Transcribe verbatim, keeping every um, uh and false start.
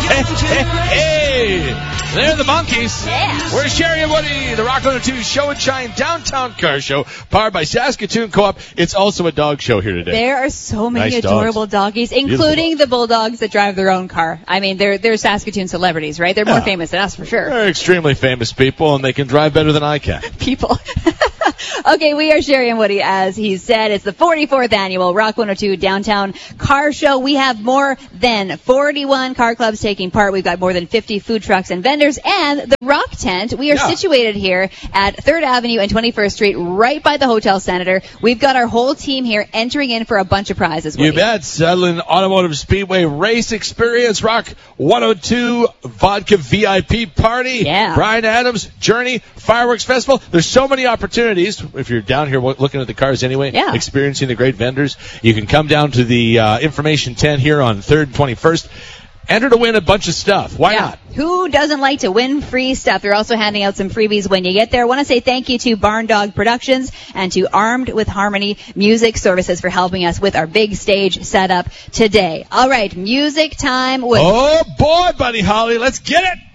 Hey, hey, hey. They're the Monkeys. Yeah. We're Sherry and Woody, the Rock one oh two Show and Shine Downtown Car Show, powered by Saskatoon Co-op. It's also a dog show here today. There are so many Nice adorable dogs. doggies, including the bulldogs that drive their own car. I mean, they're they're Saskatoon celebrities, right? They're more Yeah. famous than us for sure. They're extremely famous people, and they can drive better than I can. People. Okay, we are Sherry and Woody, as he said. It's the forty-fourth annual Rock one oh two Downtown Car Show. We have more than forty-one car clubs taking part. We've got more than fifty food trucks and vendors, and the Rock Tent. We are Yeah. situated here at third Avenue and twenty-first Street, right by the Hotel Senator. We've got our whole team here entering in for a bunch of prizes. You Woody. bet. Sutherland Automotive Speedway Race Experience, Rock one oh two Vodka V I P Party, Yeah. Brian Adams, Journey, Fireworks Festival. There's so many opportunities. If you're down here looking at the cars anyway, Yeah. experiencing the great vendors, you can come down to the uh, information tent here on third and twenty-first. Enter to win a bunch of stuff. Why Yeah. not? Who doesn't like to win free stuff? They're also handing out some freebies when you get there. I want to say thank you to Barn Dog Productions and to Armed with Harmony Music Services for helping us with our big stage setup today. All right, music time with... Oh, boy, Buddy Holly. Let's get it.